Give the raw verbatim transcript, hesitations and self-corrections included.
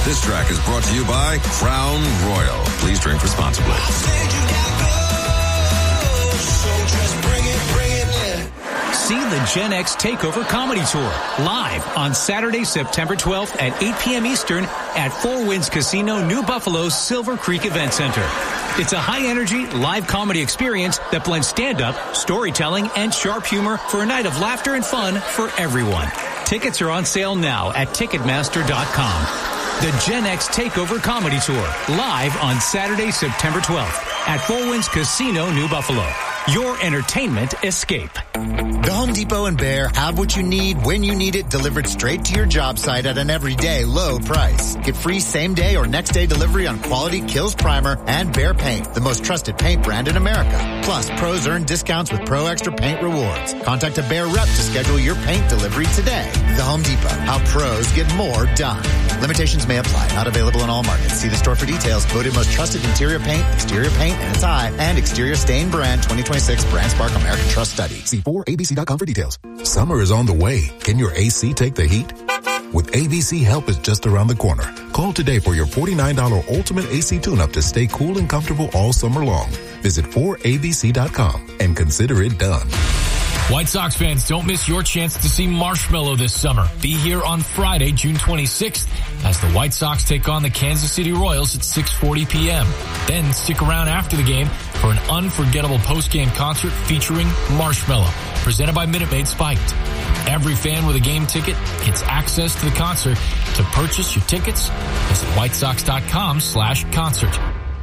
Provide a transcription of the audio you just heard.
This track is brought to you by Crown Royal. Please drink responsibly. See the Gen X Takeover Comedy Tour live on Saturday, September twelfth at eight p.m. Eastern at Four Winds Casino, New Buffalo's Silver Creek Event Center. It's a high-energy, live comedy experience that blends stand-up, storytelling, and sharp humor for a night of laughter and fun for everyone. Tickets are on sale now at Ticketmaster dot com. The Gen X Takeover Comedy Tour, live on Saturday, September twelfth at Four Winds Casino, New Buffalo. Your entertainment escape. The Home Depot and Behr have what you need when you need it, delivered straight to your job site at an everyday low price. Get free same-day or next-day delivery on quality Kills Primer and Behr Paint, the most trusted paint brand in America. Plus, pros earn discounts with Pro Extra Paint rewards. Contact a Behr rep to schedule your paint delivery today. The Home Depot, how pros get more done. Limitations may apply. Not available in all markets. See the store for details. Voted most trusted interior paint, exterior paint, and its eye, and exterior stain brand twenty twenty-six Brand Spark American Trust Study. See four A B C dot com for details. Summer is on the way. Can your A C take the heat? With A B C, help is just around the corner. Call today for your forty-nine dollars Ultimate A C tune-up to stay cool and comfortable all summer long. Visit four A B C dot com and consider it done. White Sox fans, don't miss your chance to see Marshmello this summer. Be here on Friday, June twenty-sixth, as the White Sox take on the Kansas City Royals at six forty p.m. Then stick around after the game for an unforgettable post-game concert featuring Marshmello, presented by Minute Maid Spiked. Every fan with a game ticket gets access to the concert. To purchase your tickets, visit white sox dot com slash concert.